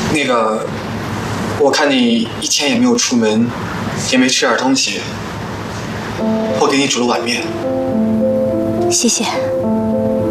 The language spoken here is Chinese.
那个，我看你一天也没有出门，也没吃点东西，我给你煮了碗面。 谢谢。